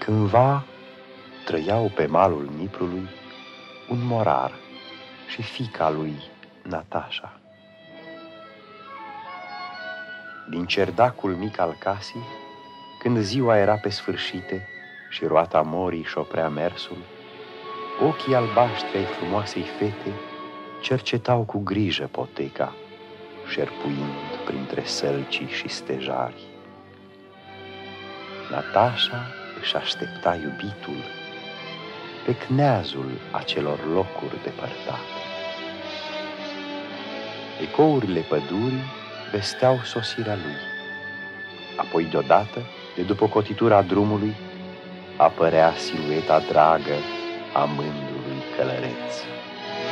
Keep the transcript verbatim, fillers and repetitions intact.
Cândva trăiau pe malul Niprului un morar și fiica lui, Natașa. Din cerdacul mic al casei, când ziua era pe sfârșite și roata morii își oprea mersul, ochii albaștri ai frumoasei fete cercetau cu grijă poteca, șerpuind printre sălcii și stejari. Natașa își aștepta iubitul pe cneazul acelor locuri depărtate. Ecourile pădurii vesteau sosirea lui. Apoi deodată, de după cotitura drumului, apărea silueta dragă a mândrului călăreț.